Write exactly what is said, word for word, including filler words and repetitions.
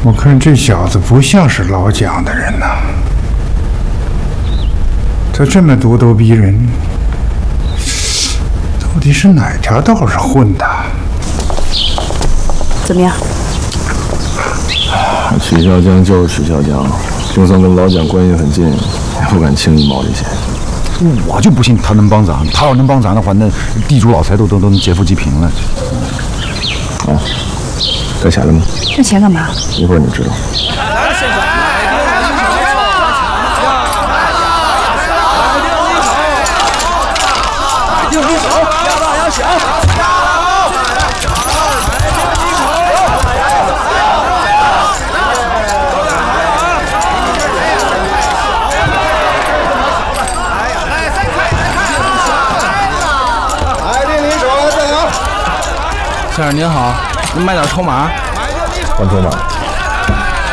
我看这小子不像是老蒋的人呐，他这么咄咄逼人，到底是哪条道上混的？ 怎么样？ 曲孝江就是曲孝江，就算跟老蒋关系很近，也不敢轻易冒这险。 我就不信他能帮咱，他要能帮咱的话，那地主老财都都都能劫富济贫了。 啊，带钱了吗？ 带钱干嘛？ 一会儿你知道。 定一手，压大压小。 先生您好，您买点筹码。 换筹码。